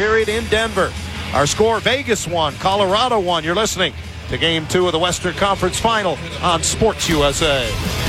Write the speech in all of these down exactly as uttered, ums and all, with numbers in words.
period in Denver. Our score, Vegas won, Colorado won. You're listening to Game two of the Western Conference Final on Sports U S A.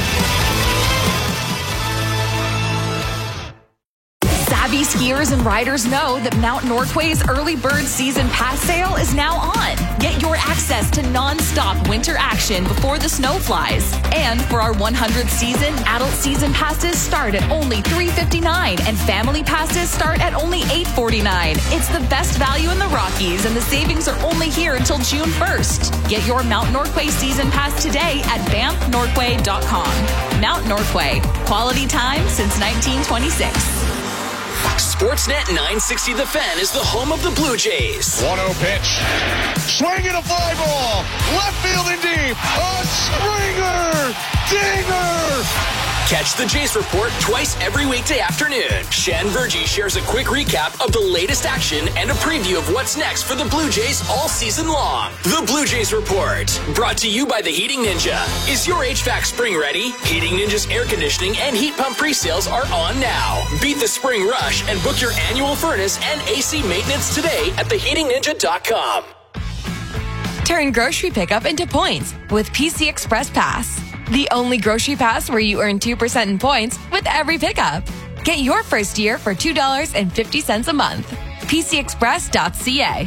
Savvy skiers and riders know that Mount Northway's early bird season pass sale is now on. Get your access to non-stop winter action before the snow flies. And for our one hundredth season, adult season passes start at only three dollars and fifty-nine cents and family passes start at only eight dollars and forty-nine cents. It's the best value in the Rockies, and the savings are only here until June first. Get your Mount Northway season pass today at banff northway dot com. Mount Northway, quality time since nineteen twenty-six. Sportsnet nine sixty The Fan is the home of the Blue Jays. one oh pitch. Swing and a fly ball. Left field and deep. A Springer. Dinger. Catch the Jays Report twice every weekday afternoon. Shan Virgie shares a quick recap of the latest action and a preview of what's next for the Blue Jays all season long. The Blue Jays Report, brought to you by the Heating Ninja. Is your H V A C spring ready? Heating Ninja's air conditioning and heat pump pre-sales are on now. Beat the spring rush and book your annual furnace and A C maintenance today at the heating ninja dot com. Turn grocery pickup into points with P C Express Pass. The only grocery pass where you earn two percent in points with every pickup. Get your first year for two dollars and fifty cents a month. P C express dot c a.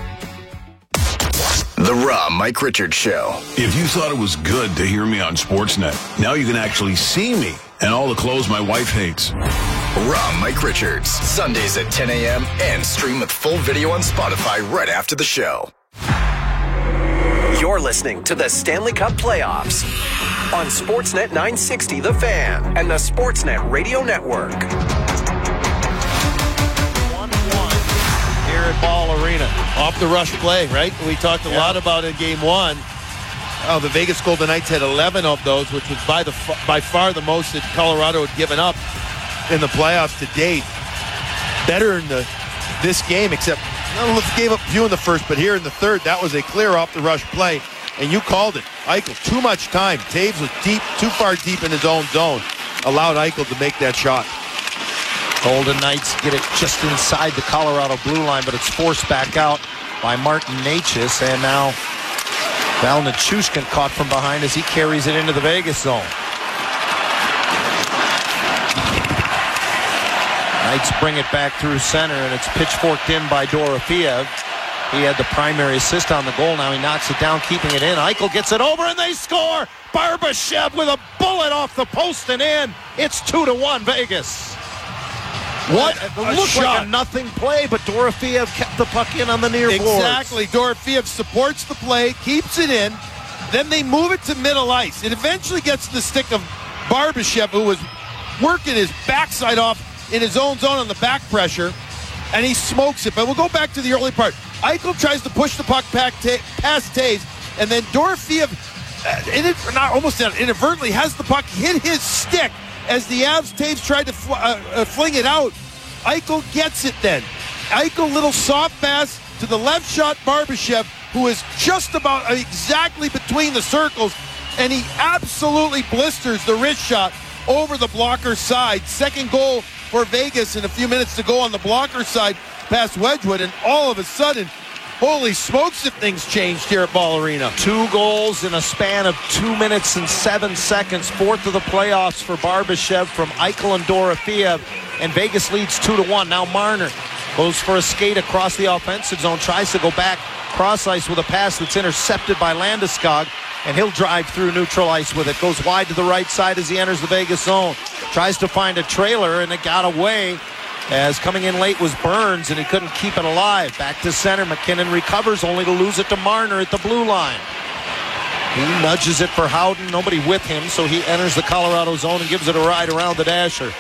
The Raw Mike Richards Show. If you thought it was good to hear me on Sportsnet, now you can actually see me and all the clothes my wife hates. Raw Mike Richards, Sundays at ten a.m. and stream with full video on Spotify right after the show. You're listening to the Stanley Cup Playoffs on Sportsnet nine sixty The Fan and the Sportsnet Radio Network. one one here at Ball Arena. Off the rush play, right? We talked a yeah. lot about in game one. Oh, the Vegas Golden Knights had eleven of those, which was by the by far the most that Colorado had given up in the playoffs to date. Better in the this game, except well, gave up a few in the first, but here in the third, that was a clear off the rush play. And you called it. Eichel, too much time. Taves was deep, too far deep in his own zone. Allowed Eichel to make that shot. Golden Knights get it just inside the Colorado blue line, but it's forced back out by Martin Necas. And now Val Nichushkin caught from behind as he carries it into the Vegas zone. Knights bring it back through center, and it's pitchforked in by Dorofeev. He had the primary assist on the goal. Now he knocks it down, keeping it in. Eichel gets it over, and they score! Barbashev with a bullet off the post and in. It's two to one Vegas. What a, a look shot. Like a nothing play, but Dorofeev kept the puck in on the near boards. Exactly. Dorofeev supports the play, keeps it in. Then they move it to middle ice. It eventually gets to the stick of Barbashev, who was working his backside off in his own zone on the back pressure, and he smokes it. But we'll go back to the early part. Eichel tries to push the puck back ta- past Taves, and then Dorofeev, uh, in it, not almost inadvertently, has the puck hit his stick as the Avs Taves tried to fl- uh, uh, fling it out. Eichel gets it then. Eichel, little soft pass to the left shot Barbashev, who is just about exactly between the circles, and he absolutely blisters the wrist shot over the blocker side. Second goal for Vegas, and a few minutes to go on the blocker side past Wedgwood, and all of a sudden, holy smokes, if things changed here at Ball Arena. Two goals in a span of two minutes and seven seconds. Fourth of the playoffs for Barbashev from Eichel and Dorofeev, and Vegas leads two to one. Now Marner goes for a skate across the offensive zone, tries to go back cross ice with a pass that's intercepted by Landeskog, and he'll drive through neutral ice with it. Goes wide to the right side as he enters the Vegas zone. Tries to find a trailer, and it got away as coming in late was Burns, and he couldn't keep it alive. Back to center. McKinnon recovers, only to lose it to Marner at the blue line. He nudges it for Howden. Nobody with him, so he enters the Colorado zone and gives it a ride around the dasher.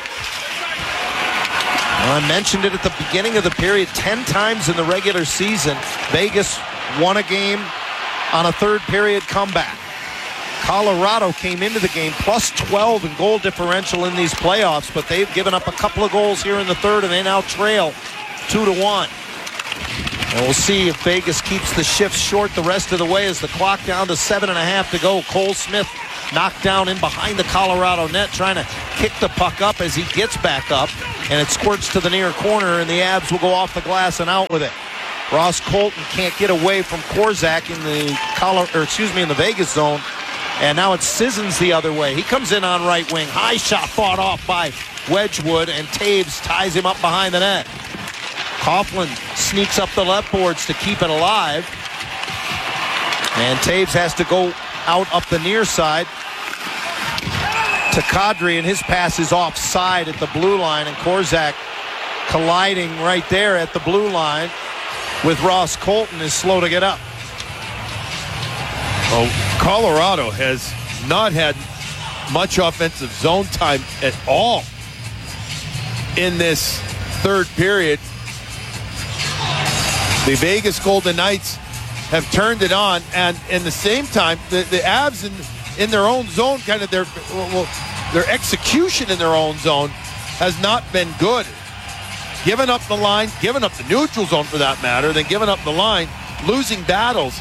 Well, I mentioned it at the beginning of the period. Ten times in the regular season, Vegas won a game on a third period comeback. Colorado came into the game plus twelve in goal differential in these playoffs, but they've given up a couple of goals here in the third, and they now trail two to one. And we'll see if Vegas keeps the shifts short the rest of the way as the clock down to seven and a half to go. Cole Smith knocked down in behind the Colorado net, trying to kick the puck up as he gets back up. and it squirts to the near corner, and the Abs will go off the glass and out with it. Ross Colton can't get away from Korczak in the Colorado, or excuse me, in the Vegas zone, and now it's Sissons the other way. He comes in on right wing. High shot fought off by Wedgwood, and Taves ties him up behind the net. Coughlin sneaks up the left boards to keep it alive, and Taves has to go out up the near side to Kadri, and his pass is offside at the blue line, and Korczak colliding right there at the blue line with Ross Colton is slow to get up. Oh, Colorado has not had much offensive zone time at all in this third period. The Vegas Golden Knights have turned it on, and in the same time, the, the Avs in, in their own zone, kind of their well, their execution in their own zone has not been good. Giving up the line, giving up the neutral zone for that matter, then giving up the line, losing battles.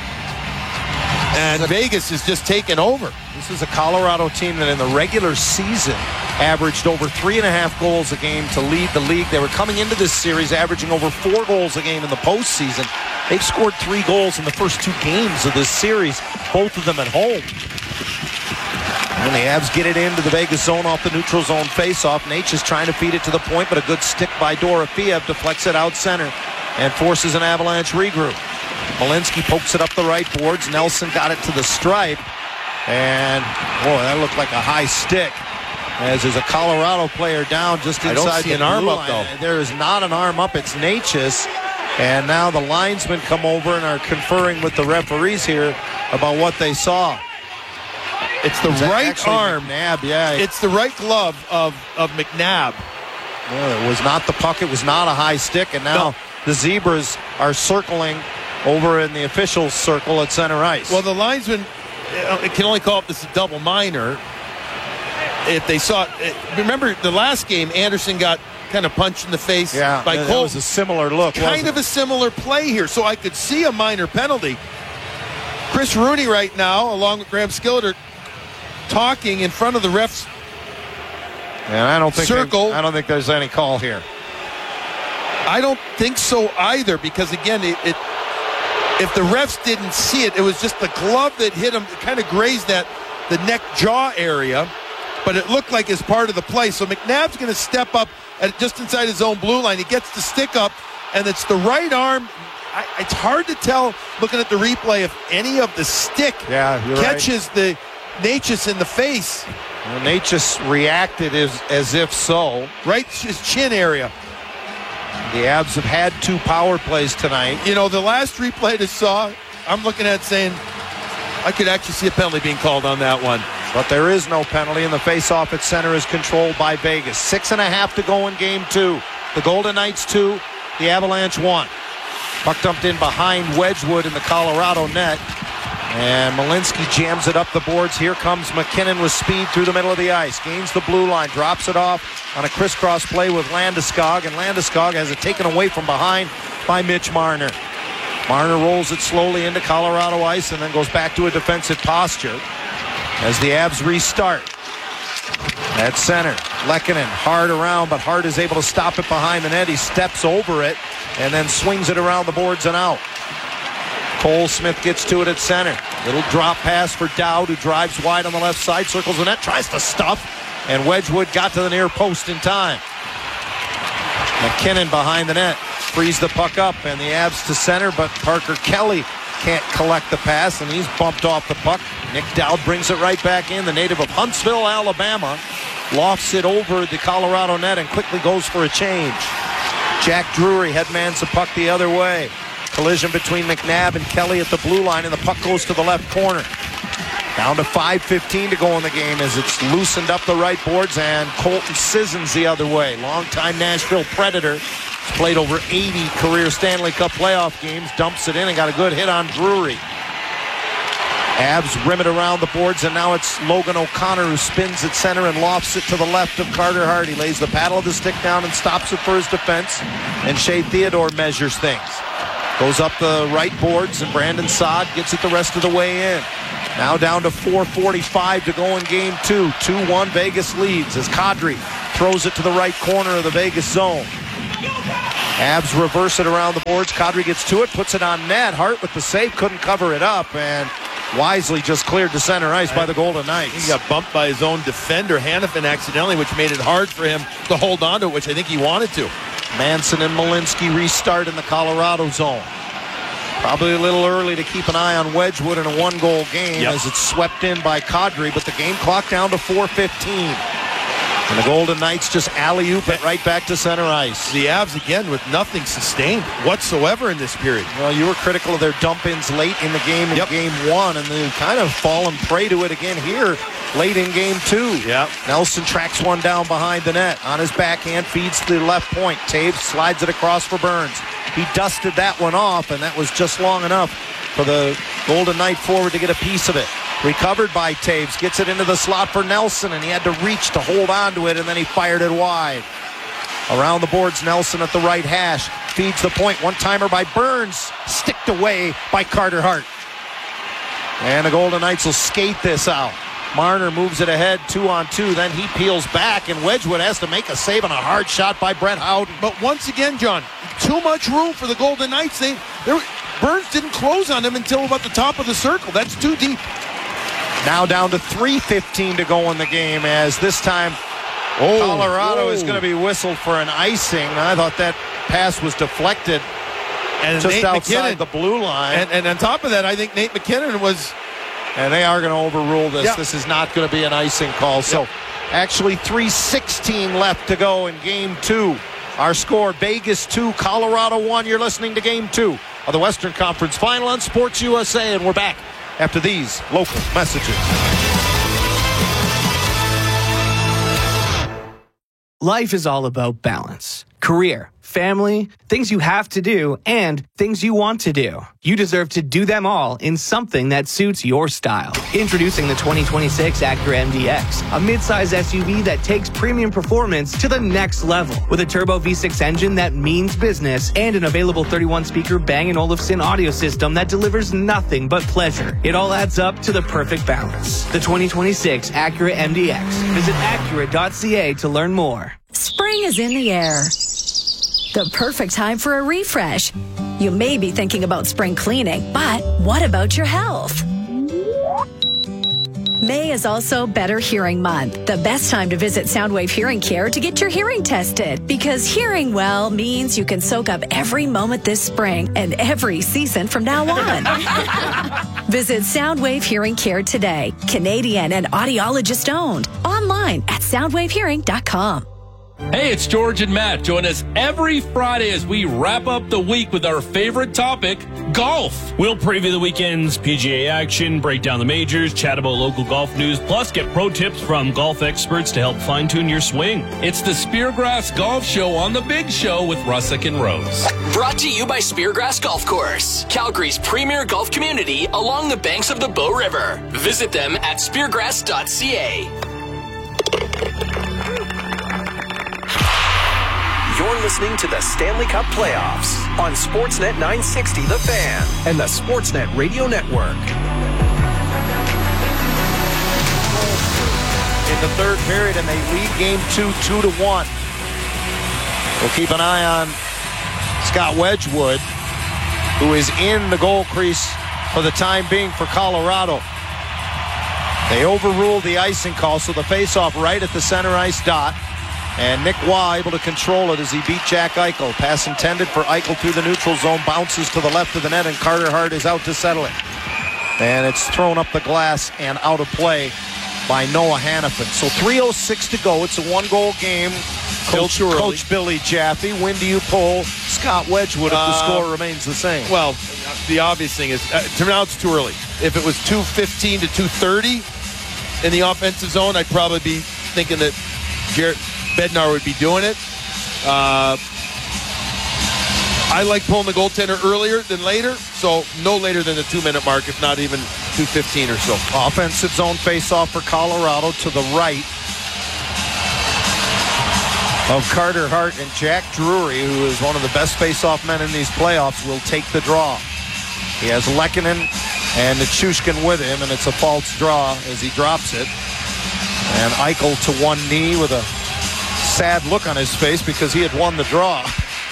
And Vegas is just taking over. This is a Colorado team that in the regular season averaged over three and a half goals a game to lead the league. They were coming into this series averaging over four goals a game in the postseason. They've scored three goals in the first two games of this series, both of them at home. And the Avs get it into the Vegas zone off the neutral zone faceoff. Nate is trying to feed it to the point, but a good stick by Dorofeev deflects it out center and forces an Avalanche regroup. Malinsky pokes it up the right boards. Nelson got it to the stripe. And, boy, that looked like a high stick. As there's a Colorado player down just inside the blue line. I don't see an arm up, though. There is not an arm up. It's Natchez. And now the linesmen come over and are conferring with the referees here about what they saw. It's the right arm. McNabb, yeah. It's the right glove of, of McNabb. Well, it was not the puck. It was not a high stick. And now no. the Zebras are circling over in the officials' circle at center ice. Well, the linesman it can only call it this a double minor if they saw it. Remember the last game, Anderson got kind of punched in the face yeah, by that Cole. was a similar look. Kind of a similar play here, so I could see a minor penalty. Chris Rooney right now, along with Graham Skillett, are talking in front of the refs. And I don't think circle. They, I don't think there's any call here. I don't think so either, because again, it, it if the refs didn't see it, it was just the glove that hit him. It kind of grazed that the neck jaw area, but it looked like it's part of the play. So McNabb's going to step up at just inside his own blue line. He gets the stick up, and it's the right arm. I, it's hard to tell looking at the replay if any of the stick yeah, catches right. the Natchez in the face. Well, Natchez reacted as, as if so. Right his chin area. The Avs have had two power plays tonight. You know, the last replay I saw, I'm looking at saying, I could actually see a penalty being called on that one. But there is no penalty, and the face-off at center is controlled by Vegas. Six and a half to go in game two. The Golden Knights two, the Avalanche one. Puck dumped in behind Wedgwood in the Colorado net. And Malinsky jams it up the boards. Here comes McKinnon with speed through the middle of the ice. Gains the blue line, drops it off on a crisscross play with Landeskog. And Landeskog has it taken away from behind by Mitch Marner. Marner rolls it slowly into Colorado ice and then goes back to a defensive posture as the Avs restart. At center, Lehkonen hard around, but Hart is able to stop it behind the net. He steps over it and then swings it around the boards and out. Cole Smith gets to it at center. Little drop pass for Dowd, who drives wide on the left side, circles the net, tries to stuff, and Wedgwood got to the near post in time. McKinnon behind the net, frees the puck up, and the Avs to center, but Parker Kelly can't collect the pass, and he's bumped off the puck. Nick Dowd brings it right back in. The native of Huntsville, Alabama, lofts it over the Colorado net and quickly goes for a change. Jack Drury headmans the puck the other way. Collision between McNabb and Kelly at the blue line, and the puck goes to the left corner. Down to five fifteen to go in the game as it's loosened up the right boards, and Colton Sissons the other way. Longtime Nashville Predator. He's played over eighty career Stanley Cup playoff games. Dumps it in and got a good hit on Drury. Avs rim it around the boards, and now it's Logan O'Connor who spins at center and lofts it to the left of Carter Hart. He lays the paddle of the stick down and stops it for his defense, and Shea Theodore measures things. Goes up the right boards, and Brandon Saad gets it the rest of the way in. Now down to four forty-five to go in game two. two one Vegas leads as Kadri throws it to the right corner of the Vegas zone. Avs reverse it around the boards. Kadri gets to it, puts it on net. Hart with the save, couldn't cover it up, and wisely just cleared to center ice by the Golden Knights. He got bumped by his own defender, Hanifin, accidentally, which made it hard for him to hold on to it, which I think he wanted to. Manson and Malinsky restart in the Colorado zone. Probably a little early to keep an eye on Wedgwood in a one-goal game yep. as it's swept in by Kadri, but the game clock down to four fifteen. And the Golden Knights just alley-oop it right back to center ice. The Avs, again, with nothing sustained whatsoever in this period. Well, you were critical of their dump-ins late in the game in yep. game one, and they've kind of fallen prey to it again here late in game two. Yep. Nelson tracks one down behind the net. On his backhand, feeds to the left point. Taves slides it across for Burns. He dusted that one off, and that was just long enough for the Golden Knight forward to get a piece of it. Recovered by Taves, gets it into the slot for Nelson, and he had to reach to hold on to it, and then he fired it wide. Around the boards, Nelson at the right hash, feeds the point, one-timer by Burns, sticked away by Carter Hart. And the Golden Knights will skate this out. Marner moves it ahead, two on two, then he peels back, and Wedgwood has to make a save on a hard shot by Brett Howden. But once again, John, too much room for the Golden Knights. They, Burns didn't close on them until about the top of the circle. That's too deep. Now down to three fifteen to go in the game, as this time oh, Colorado whoa. is going to be whistled for an icing. I thought that pass was deflected and just Nate outside McKinnon, the blue line. And, and on top of that, I think Nate McKinnon was... And they are going to overrule this. Yep. This is not going to be an icing call. So yep. actually three sixteen left to go in game two. Our score, Vegas two, Colorado one. You're listening to game two of the Western Conference Final on Sports U S A, and we're back after these local messages. Life is all about balance. Career, family, things you have to do, and things you want to do. You deserve to do them all in something that suits your style. Introducing the twenty twenty-six Acura M D X, a midsize S U V that takes premium performance to the next level. With a turbo V six engine that means business and an available thirty-one speaker Bang and Olufsen audio system that delivers nothing but pleasure. It all adds up to the perfect balance. The twenty twenty-six Acura M D X. Visit Acura dot C A to learn more. Spring is in the air. The perfect time for a refresh. You may be thinking about spring cleaning, but what about your health? May is also Better Hearing Month, the best time to visit Soundwave Hearing Care to get your hearing tested. Because hearing well means you can soak up every moment this spring and every season from now on. Visit Soundwave Hearing Care today. Canadian and audiologist owned. Online at soundwave hearing dot com. Hey, it's George and Matt. Join us every Friday as we wrap up the week with our favorite topic, golf. We'll preview the weekend's P G A action, break down the majors, chat about local golf news, plus get pro tips from golf experts to help fine-tune your swing. It's the Speargrass Golf Show on The Big Show with Russick and Rose. Brought to you by Speargrass Golf Course, Calgary's premier golf community along the banks of the Bow River. Visit them at speargrass dot C A. You're listening to the Stanley Cup Playoffs on Sportsnet nine sixty The Fan and the Sportsnet Radio Network. In the third period, and they lead game two, two to one. We'll keep an eye on Scott Wedgwood, who is in the goal crease for the time being for Colorado. They overruled the icing call, so the faceoff right at the center ice dot. And Nick Waugh able to control it as he beat Jack Eichel. Pass intended for Eichel through the neutral zone. Bounces to the left of the net, and Carter Hart is out to settle it. And it's thrown up the glass and out of play by Noah Hanifin. So three oh six to go. It's a one-goal game. Coach, Coach Billy Jaffe, when do you pull Scott Wedgwood if the uh, score remains the same? Well, the obvious thing is, uh, to now it's too early. If it was two fifteen to two thirty in the offensive zone, I'd probably be thinking that Jarrett Bednar would be doing it. Uh, I like pulling the goaltender earlier than later, so no later than the two-minute mark, if not even two fifteen or so. Offensive zone face-off for Colorado to the right of Carter Hart, and Jack Drury, who is one of the best face-off men in these playoffs, will take the draw. He has Lehkonen and Nichushkin with him, and it's a false draw as he drops it. And Eichel to one knee with a sad look on his face because he had won the draw.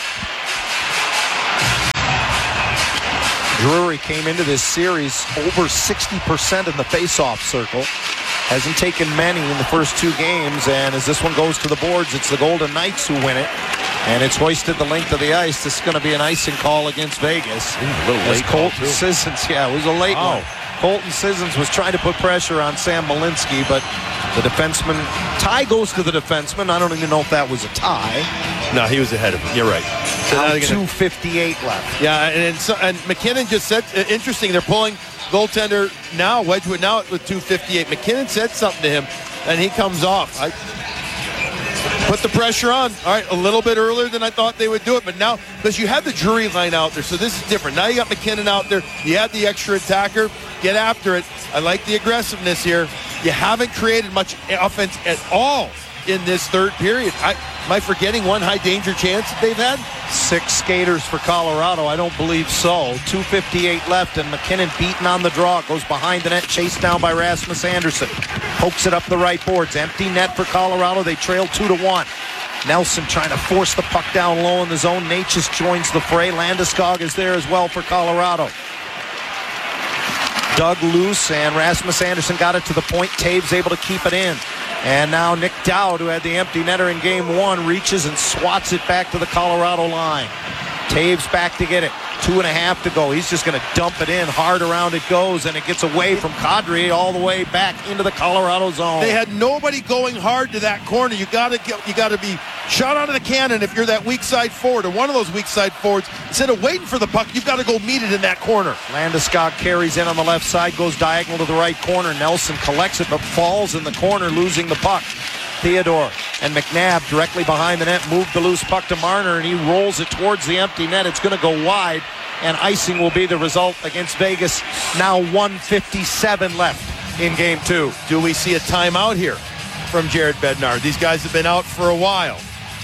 Drury came into this series over sixty percent in the face-off circle. Hasn't taken many in the first two games, and as this one goes to the boards, it's the Golden Knights who win it, and it's hoisted the length of the ice. This is going to be an icing call against Vegas. Ooh, a little late Colton call, too. Sissons, yeah, it was a late Oh. one. Colton Sissons was trying to put pressure on Sam Malinsky, but the defenseman, tie goes to the defenseman. I don't even know if that was a tie. No, he was ahead of him. You're right. So now Now they're gonna- two fifty-eight left. Yeah, and, and, so, and McKinnon just said, uh, interesting, they're pulling goaltender now, Wedgwood now with two fifty-eight. McKinnon said something to him, and he comes off. I put the pressure on. All right, a little bit earlier than I thought they would do it, but now, because you had the Drury line out there, so this is different. Now you got McKinnon out there. You had the extra attacker. Get after it. I like the aggressiveness here. You haven't created much offense at all in this third period. I, am I forgetting one high danger chance that they've had? Six skaters for Colorado. I don't believe so. two fifty-eight left, and McKinnon beaten on the draw. Goes behind the net, chased down by Rasmus Anderson. Pokes it up the right boards. Empty net for Colorado. They trail two to one. Nelson trying to force the puck down low in the zone. Natchez joins the fray. Landeskog is there as well for Colorado. Dug loose, and Rasmus Anderson got it to the point. Taves able to keep it in. And now Nick Dowd, who had the empty netter in game one, reaches and swats it back to the Colorado line. Taves back to get it. Two and a half to go. He's just going to dump it in. Hard around it goes, and it gets away from Kadri all the way back into the Colorado zone. They had nobody going hard to that corner. You got to get, you got to be shot out of the cannon if you're that weak side forward or one of those weak side forwards. Instead of waiting for the puck, you've got to go meet it in that corner. Landeskog carries in on the left side, goes diagonal to the right corner. Nelson collects it, but falls in the corner, losing the puck. Theodore and McNabb directly behind the net move the loose puck to Marner, and he rolls it towards the empty net. It's going to go wide, and icing will be the result against Vegas. Now one fifty-seven left in game two. Do we see a timeout here from Jared Bednar? These guys have been out for a while.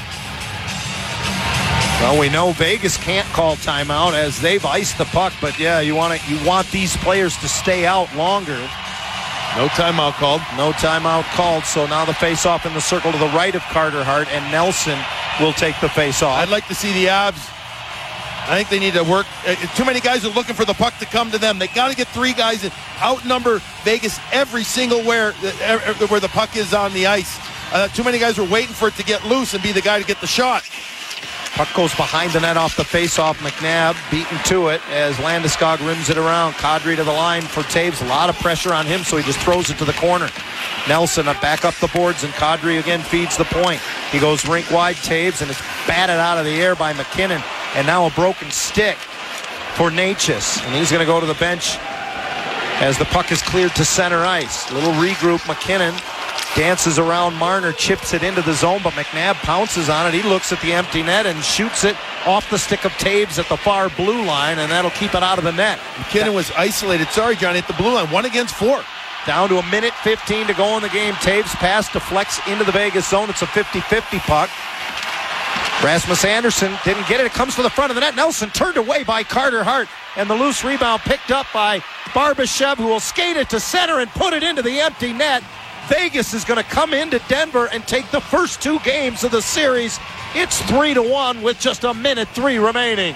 Well, we know Vegas can't call timeout as they've iced the puck, but yeah, you want to, you want these players to stay out longer. No timeout called. No timeout called. So now the face-off in the circle to the right of Carter Hart, and Nelson will take the face-off. I'd like to see the Abs. I think they need to work. Uh, too many guys are looking for the puck to come to them. They got to get three guys and outnumber Vegas every single where uh, where the puck is on the ice. Uh, too many guys are waiting for it to get loose and be the guy to get the shot. Puck goes behind the net off the face-off. McNabb beaten to it as Landeskog rims it around. Kadri to the line for Taves. A lot of pressure on him, so he just throws it to the corner. Nelson up back up the boards, and Kadri again feeds the point. He goes rink wide, Taves, and it's batted out of the air by McKinnon. And now a broken stick for Natchez, and he's going to go to the bench as the puck is cleared to center ice. A little regroup. McKinnon dances around Marner, chips it into the zone, but McNabb pounces on it. He looks at the empty net and shoots it off the stick of Taves at the far blue line, and that'll keep it out of the net. McKinnon was isolated. Sorry, Johnny, at the blue line. One against four. Down to a minute fifteen to go in the game. Taves pass deflects into the Vegas zone. It's a fifty-fifty puck. Rasmus Anderson didn't get it. It comes to the front of the net. Nelson turned away by Carter Hart, and the loose rebound picked up by Barbashev, who will skate it to center and put it into the empty net. Vegas is going to come into Denver and take the first two games of the series. It's three to one with just a minute three remaining.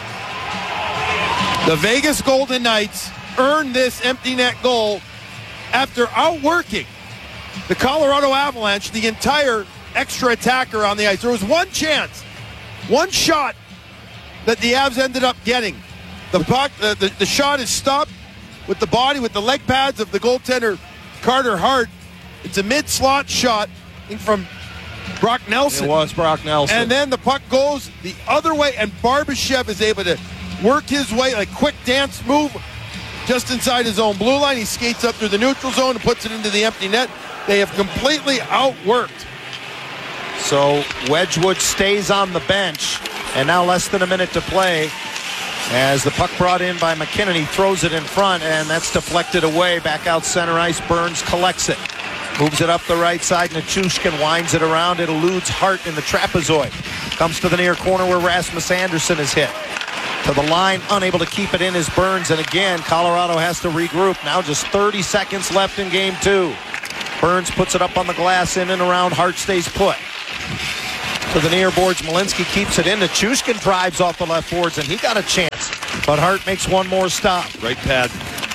The Vegas Golden Knights earned this empty net goal after outworking the Colorado Avalanche, the entire extra attacker on the ice. There was one chance, one shot that the Avs ended up getting. The puck, uh, the, the shot is stopped with the body, with the leg pads of the goaltender Carter Hart. It's a mid-slot shot from Brock Nelson. It was Brock Nelson. And then the puck goes the other way, and Barbashev is able to work his way, like quick dance move, just inside his own blue line. He skates up through the neutral zone and puts it into the empty net. They have completely outworked. So Wedgwood stays on the bench, and now less than a minute to play. As the puck brought in by McKinnon, he throws it in front, and that's deflected away. Back out center ice, Burns collects it. Moves it up the right side, Nichushkin winds it around. It eludes Hart in the trapezoid. Comes to the near corner where Rasmus Anderson is hit. To the line, unable to keep it in is Burns, and again, Colorado has to regroup. Now just thirty seconds left in game two. Burns puts it up on the glass, in and around. Hart stays put. to the near boards. Malinsky keeps it in. Nichushkin drives off the left boards, and he got a chance. But Hart makes one more stop. Right pad.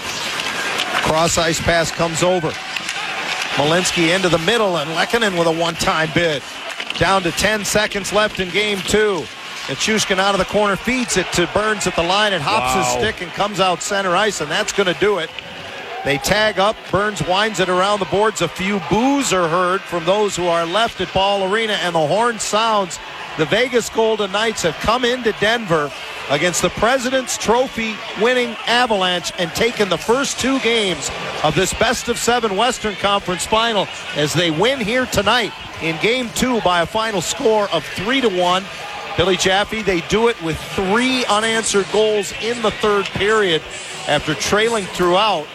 Cross ice pass comes over. Malinsky into the middle, and Lehkonen with a one-time bid. Down to ten seconds left in game two. Nichushkin out of the corner feeds it to Burns at the line. It hops Wow. his stick and comes out center ice, and that's going to do it. They tag up. Burns winds it around the boards. A few boos are heard from those who are left at Ball Arena, and the horn sounds. The Vegas Golden Knights have come into Denver against the President's Trophy winning Avalanche and taken the first two games of this best of seven Western Conference final as they win here tonight in game two by a final score of three to one. Billy Jaffe, they do it with three unanswered goals in the third period after trailing throughout.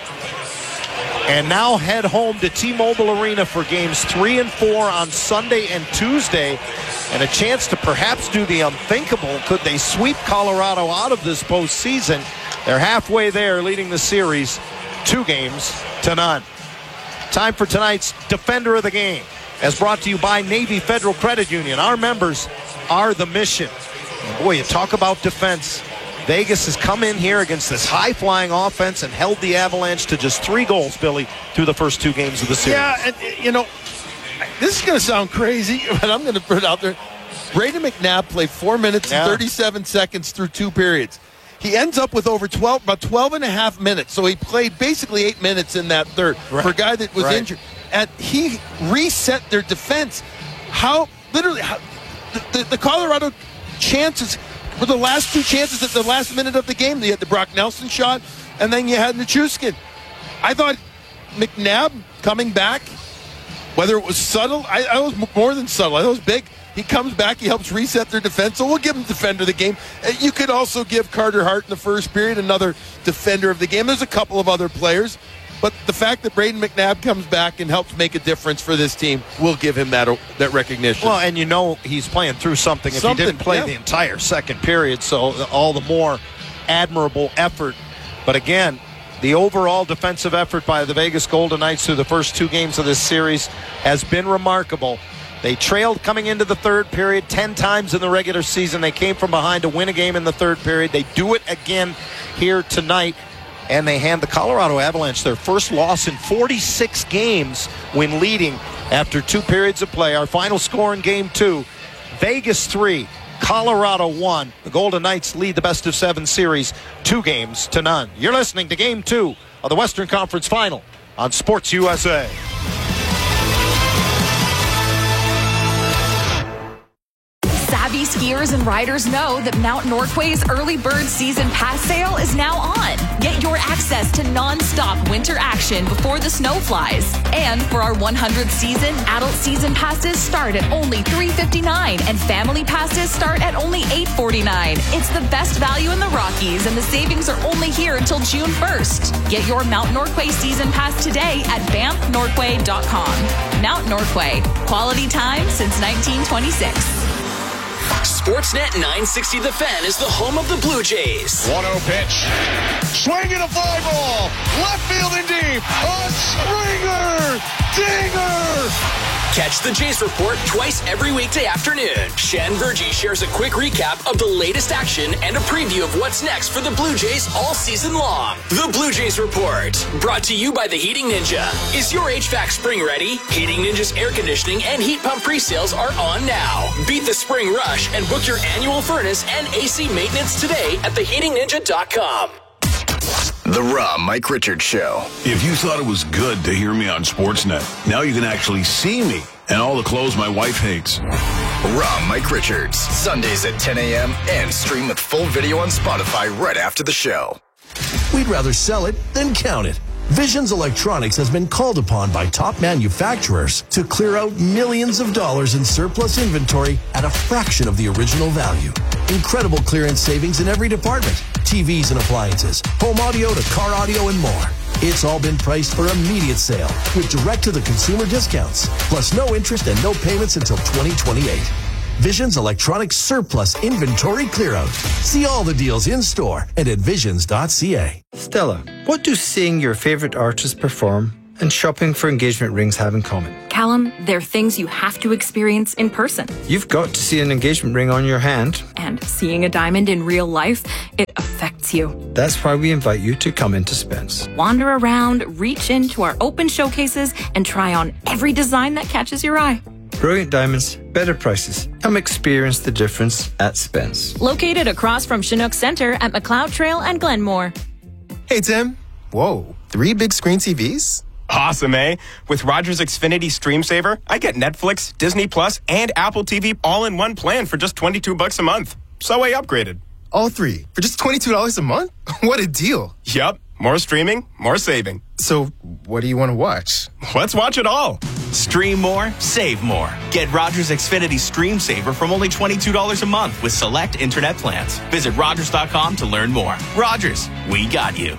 And now head home to T-Mobile Arena for games three and four on Sunday and Tuesday, and a chance to perhaps do the unthinkable. Could they sweep Colorado out of this postseason? They're halfway there, leading the series two games to none. Time for tonight's Defender of the Game, as brought to you by Navy Federal Credit Union. Our members are the mission. And boy, you talk about defense. Vegas has come in here against this high-flying offense and held the Avalanche to just three goals, Billy, through the first two games of the series. Yeah, and, you know, this is going to sound crazy, but I'm going to put it out there. Braden McNabb played four minutes Yeah. and thirty-seven seconds through two periods. He ends up with over twelve, about twelve and a half minutes. So he played basically eight minutes in that third Right. for a guy that was Right. injured. And he reset their defense. How, literally, how, the, the, the Colorado chances were the last two chances at the last minute of the game. They had the Brock Nelson shot, and then you had Nichushkin. I thought McNabb coming back, whether it was subtle, I, I was more than subtle. I thought it was big. He comes back, he helps reset their defense, so we'll give him defender of the game. You could also give Carter Hart in the first period another defender of the game. There's a couple of other players, but the fact that Braden McNabb comes back and helps make a difference for this team, we'll give him that that recognition. Well, and you know he's playing through something if Something, he didn't play yeah. the entire second period, so all the more admirable effort. But again, the overall defensive effort by the Vegas Golden Knights through the first two games of this series has been remarkable. They trailed coming into the third period ten times in the regular season. They came from behind to win a game in the third period. They do it again here tonight, and they hand the Colorado Avalanche their first loss in forty-six games when leading after two periods of play. Our final score in game two, Vegas three, Colorado one. The Golden Knights lead the best of seven series two games to none. You're listening to game two of the Western Conference Final on Sports U S A. Savvy skiers and riders know that Mount Northway's early bird season pass sale is now on. Get your access to non-stop winter action before the snow flies. And for our one hundredth season, adult season passes start at only three dollars and fifty-nine cents and family passes start at only eight dollars and forty-nine cents. It's the best value in the Rockies, and the savings are only here until June first. Get your Mount Northway season pass today at banff northway dot com. Mount Northway, quality time since nineteen twenty-six. Sportsnet nine sixty The Fan is the home of the Blue Jays. one oh pitch. Swinging a fly ball. Left field and deep. A Springer. Dinger. Catch the Jays Report twice every weekday afternoon. Shan Vergy shares a quick recap of the latest action and a preview of what's next for the Blue Jays all season long. The Blue Jays Report, brought to you by the Heating Ninja. Is your H V A C spring ready? Heating Ninja's air conditioning and heat pump pre-sales are on now. Beat the spring rush and book your annual furnace and A C maintenance today at the heating ninja dot com. The Raw Mike Richards Show. If you thought it was good to hear me on Sportsnet, now you can actually see me and all the clothes my wife hates. Raw Mike Richards, Sundays at ten a.m. and stream with full video on Spotify right after the show. We'd rather sell it than count it. Visions Electronics has been called upon by top manufacturers to clear out millions of dollars in surplus inventory at a fraction of the original value. Incredible clearance savings in every department. T Vs and appliances, home audio to car audio and more. It's all been priced for immediate sale with direct-to-the-consumer discounts, plus no interest and no payments until twenty twenty-eight. Visions Electronics Surplus Inventory Clearout. See all the deals in store and at visions dot c a. Stella, what do seeing your favorite artist perform and shopping for engagement rings have in common? Callum, they're things you have to experience in person. You've got to see an engagement ring on your hand. And seeing a diamond in real life, it affects you. That's why we invite you to come into Spence. Wander around, reach into our open showcases, and try on every design that catches your eye. Brilliant diamonds, better prices. Come experience the difference at Spence. Located across from Chinook Center at McLeod Trail and Glenmore. Hey, Tim. Whoa, three big screen T Vs? Awesome, eh? With Rogers Xfinity Stream Saver, I get Netflix, Disney Plus, and Apple T V all in one plan for just twenty-two bucks a month. So I upgraded. All three for just twenty-two dollars a month? What a deal. Yup. More streaming, more saving. So, what do you want to watch? Let's watch it all. Stream more, save more. Get Rogers Xfinity Stream Saver from only twenty-two dollars a month with select internet plans. Visit Rogers dot com to learn more. Rogers, we got you.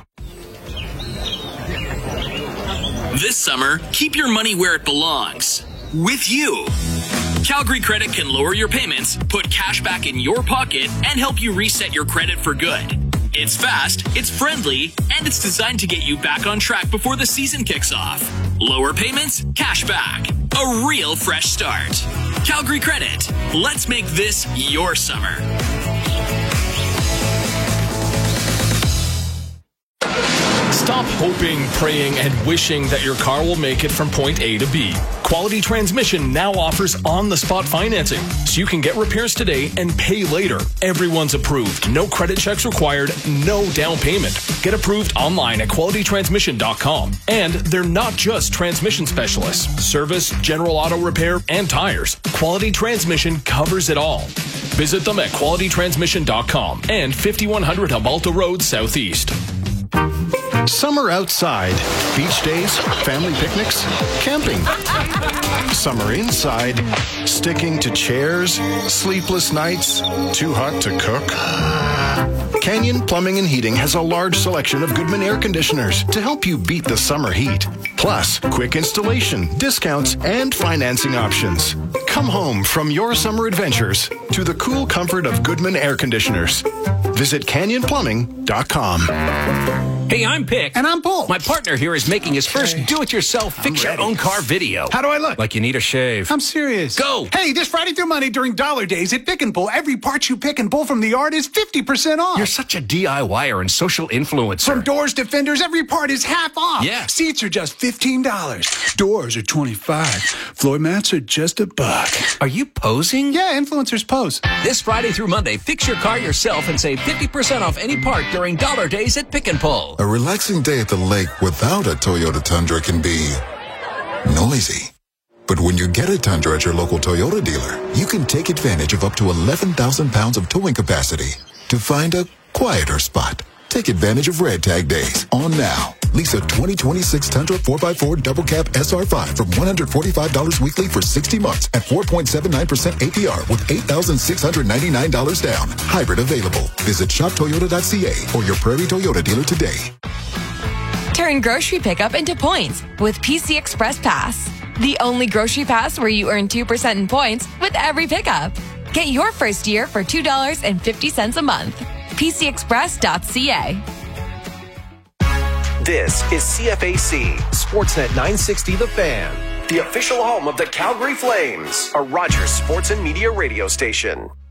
This summer, keep your money where it belongs. With you. Calgary Credit can lower your payments, put cash back in your pocket, and help you reset your credit for good. It's fast, it's friendly, and it's designed to get you back on track before the season kicks off. Lower payments, cash back. A real fresh start. Calgary Credit. Let's make this your summer. Stop hoping, praying, and wishing that your car will make it from point A to B. Quality Transmission now offers on-the-spot financing, so you can get repairs today and pay later. Everyone's approved. No credit checks required, no down payment. Get approved online at quality transmission dot com. And they're not just transmission specialists. Service, general auto repair, and tires. Quality Transmission covers it all. Visit them at quality transmission dot com and fifty-one hundred Hubalta Road Southeast. Summer outside. Beach days, family picnics, camping. Summer inside. Sticking to chairs, sleepless nights, too hot to cook. Canyon Plumbing and Heating has a large selection of Goodman air conditioners to help you beat the summer heat. Plus, quick installation, discounts, and financing options. Come home from your summer adventures to the cool comfort of Goodman air conditioners. Visit canyon plumbing dot com. Hey, I'm Pick. And I'm Paul. My partner here is making his first do-it-yourself fix-your-own-car video. How do I look? Like you need a shave. I'm serious. Go! Hey, this Friday through Monday during Dollar Days at Pick and Pull, every part you pick and pull from the yard is fifty percent off. You're such a DIYer and social influencer. From doors to fenders, every part is half off. Yeah. Seats are just fifteen dollars. Doors are twenty-five dollars. Floor mats are just a buck. Are you posing? Yeah, influencers pose. This Friday through Monday, fix your car yourself and save fifty percent off any part during Dollar Days at Pick and Pull. A relaxing day at the lake without a Toyota Tundra can be noisy. But when you get a Tundra at your local Toyota dealer, you can take advantage of up to eleven thousand pounds of towing capacity to find a quieter spot. Take advantage of Red Tag Days on now. Lease a twenty twenty-six Tundra four by four Double Cab S R five from one hundred forty-five dollars weekly for sixty months at four point seven nine percent A P R with eight thousand six hundred ninety-nine dollars down. Hybrid available. Visit shop toyota dot c a or your Prairie Toyota dealer today. Turn grocery pickup into points with P C Express Pass. The only grocery pass where you earn two percent in points with every pickup. Get your first year for two dollars and fifty cents a month. P C express dot c a. This is C F A C, Sportsnet nine sixty The Fan, the official home of the Calgary Flames, a Rogers Sports and Media radio station.